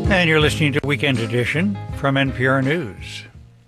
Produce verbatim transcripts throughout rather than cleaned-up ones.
And you're listening to Weekend Edition from N P R News.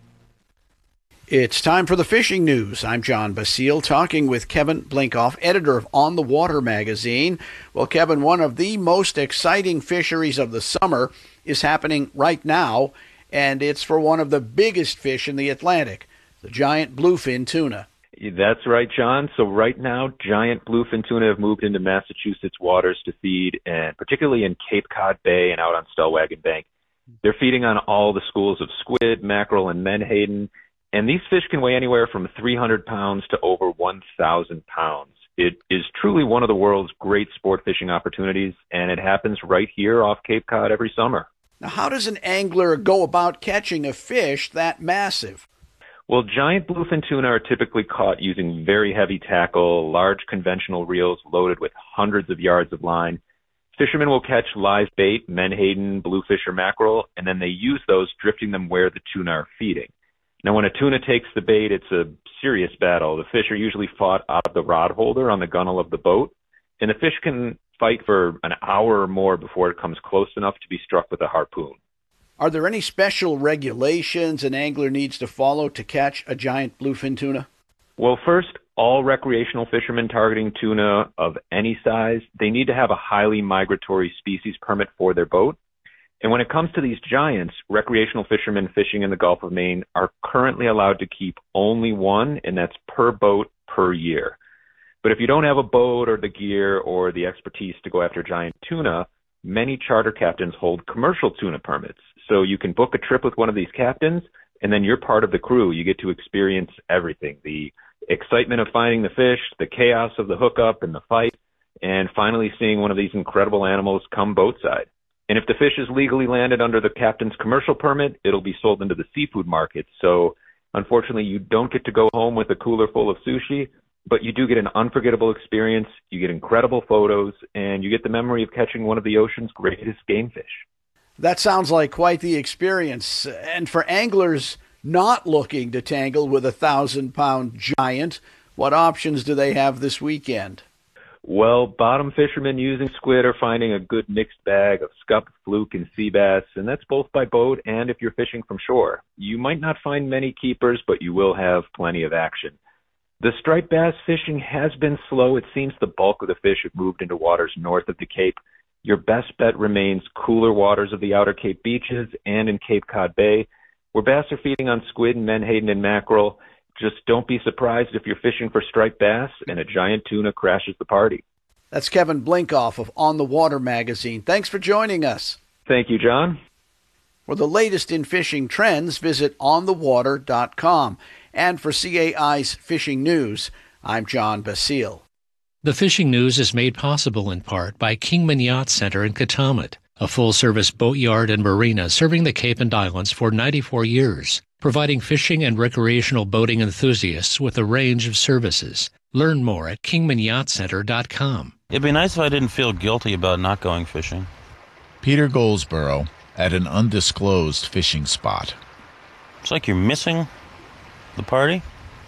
It's time for the fishing news. I'm John Basile, talking with Kevin Blinkoff, editor of On the Water magazine. Well, Kevin, one of the most exciting fisheries of the summer is happening right now, and it's for one of the biggest fish in the Atlantic, the giant bluefin tuna. That's right, John. So right now, giant bluefin tuna have moved into Massachusetts waters to feed, and particularly in Cape Cod Bay and out on Stellwagen Bank. They're feeding on all the schools of squid, mackerel, and menhaden. And these fish can weigh anywhere from three hundred pounds to over one thousand pounds. It is truly one of the world's great sport fishing opportunities, and it happens right here off Cape Cod every summer. Now, how does an angler go about catching a fish that massive? Well, giant bluefin tuna are typically caught using very heavy tackle, large conventional reels loaded with hundreds of yards of line. Fishermen will catch live bait, menhaden, bluefish, or mackerel, and then they use those, drifting them where the tuna are feeding. Now, when a tuna takes the bait, it's a serious battle. The fish are usually fought out of the rod holder on the gunnel of the boat, and the fish can fight for an hour or more before it comes close enough to be struck with a harpoon. Are there any special regulations an angler needs to follow to catch a giant bluefin tuna? Well, first, all recreational fishermen targeting tuna of any size, they need to have a highly migratory species permit for their boat. And when it comes to these giants, recreational fishermen fishing in the Gulf of Maine are currently allowed to keep only one, and that's per boat per year. But if you don't have a boat or the gear or the expertise to go after giant tuna, many charter captains hold commercial tuna permits. So you can book a trip with one of these captains, and then you're part of the crew. You get to experience everything: the excitement of finding the fish, the chaos of the hookup and the fight, and finally seeing one of these incredible animals come boatside. And if the fish is legally landed under the captain's commercial permit, it'll be sold into the seafood market. So unfortunately, you don't get to go home with a cooler full of sushi, but you do get an unforgettable experience. You get incredible photos, and you get the memory of catching one of the ocean's greatest game fish. That sounds like quite the experience. And for anglers not looking to tangle with a thousand-pound giant, what options do they have this weekend? Well, bottom fishermen using squid are finding a good mixed bag of scup, fluke, and sea bass, and that's both by boat and if you're fishing from shore. You might not find many keepers, but you will have plenty of action. The striped bass fishing has been slow. It seems the bulk of the fish have moved into waters north of the Cape. Your best bet remains cooler waters of the outer Cape beaches and in Cape Cod Bay, where bass are feeding on squid, menhaden, and mackerel. Just don't be surprised if you're fishing for striped bass and a giant tuna crashes the party. That's Kevin Blinkoff of On the Water magazine. Thanks for joining us. Thank you, John. For the latest in fishing trends, visit on the water dot com. And for C A I's Fishing News, I'm John Basile. The Fishing News is made possible in part by Kingman Yacht Center in Katomet, a full-service boatyard and marina serving the Cape and Islands for ninety-four years, providing fishing and recreational boating enthusiasts with a range of services. Learn more at kingman yacht center dot com. It'd be nice if I didn't feel guilty about not going fishing. Peter Goldsboro at an undisclosed fishing spot. It's like you're missing the party.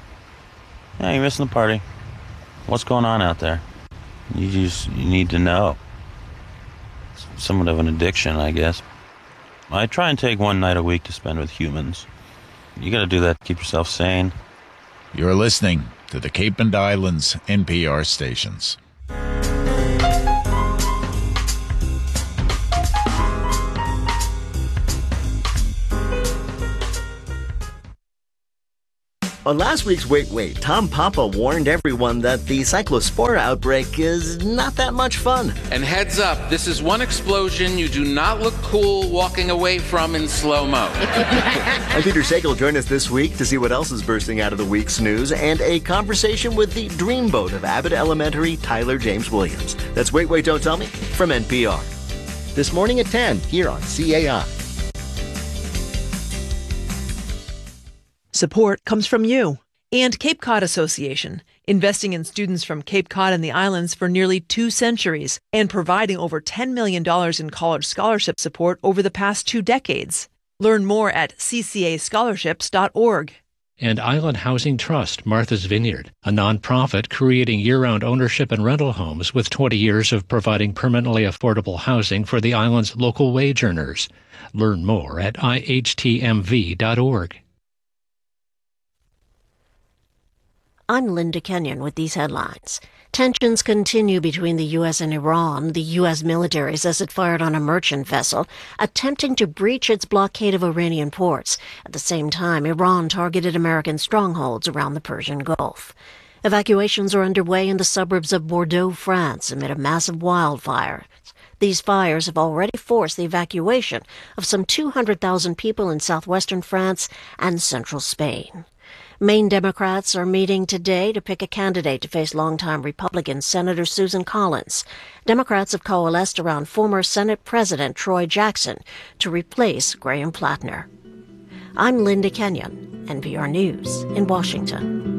Yeah, you're missing the party. What's going on out there? You just you need to know. It's somewhat of an addiction, I guess. I try and take one night a week to spend with humans. You got to do that to keep yourself sane. You're listening to the Cape and Islands N P R stations. On last week's Wait Wait, Tom Papa warned everyone that the cyclospora outbreak is not that much fun. And heads up, this is one explosion you do not look cool walking away from in slow-mo. I'm Peter Sagal. Join us this week to see what else is bursting out of the week's news and a conversation with the dreamboat of Abbott Elementary, Tyler James Williams. That's Wait Wait, Don't Tell Me from N P R. This morning at ten here on C A I. Support comes from you and Cape Cod Association, investing in students from Cape Cod and the islands for nearly two centuries and providing over ten million dollars in college scholarship support over the past two decades. Learn more at c c a scholarships dot org. and Island Housing Trust, Martha's Vineyard, a nonprofit creating year-round ownership and rental homes with twenty years of providing permanently affordable housing for the island's local wage earners. Learn more at I H T M V dot org. I'm Linda Kenyon with these headlines. Tensions continue between the U S and Iran. The U S military says it fired on a merchant vessel, attempting to breach its blockade of Iranian ports. At the same time, Iran targeted American strongholds around the Persian Gulf. Evacuations are underway in the suburbs of Bordeaux, France, amid a massive wildfire. These fires have already forced the evacuation of some two hundred thousand people in southwestern France and central Spain. Maine Democrats are meeting today to pick a candidate to face longtime Republican Senator Susan Collins. Democrats have coalesced around former Senate President Troy Jackson to replace Graham Plattner. I'm Linda Kenyon, N P R News in Washington.